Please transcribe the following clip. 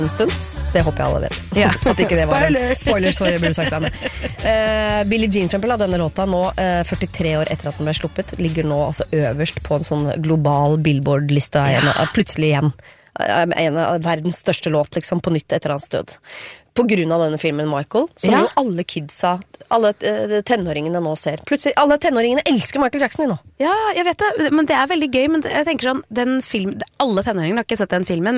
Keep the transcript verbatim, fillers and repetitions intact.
en stund. Det håper jeg alle vet. Ja. At ikke det var en Spoiler! spoiler, sorry, jeg burde sagt det. Uh, Billie Jean, for eksempel, denne låta nå, uh, førtitre år etter at den ble sluppet, ligger nå altså øverst på en sånn global Billboard-liste ja. Plutselig igjen. En av verdens største låt, liksom, på nytt etter hans død. På grunn av denne filmen Michael, som ja. Jo alle kidsa, alle uh, tenåringene nå ser. Plutselig, alle tenåringene elsker Michael Jackson nå. Ja, jeg vet det, men det er veldig gøy, men jeg tenker sånn, den film, alle tenåringene har ikke sett den filmen,